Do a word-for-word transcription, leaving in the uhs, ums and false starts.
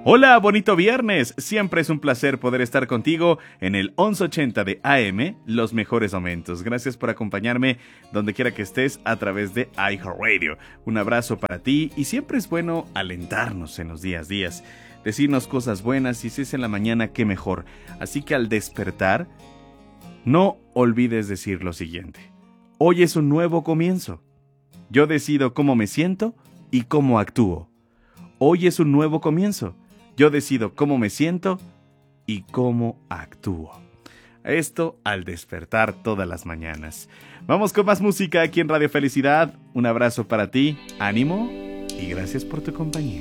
Hola, bonito viernes. Siempre es un placer poder estar contigo en el once ochenta de A M, los mejores momentos. Gracias por acompañarme donde quiera que estés a través de iHeartRadio. Un abrazo para ti y siempre es bueno alentarnos en los días días, decirnos cosas buenas y si es en la mañana, qué mejor. Así que al despertar, no olvides decir lo siguiente. Hoy es un nuevo comienzo. Yo decido cómo me siento y cómo actúo. Hoy es un nuevo comienzo. Yo decido cómo me siento y cómo actúo. Esto al despertar todas las mañanas. Vamos con más música aquí en Radio Felicidad. Un abrazo para ti, ánimo y gracias por tu compañía.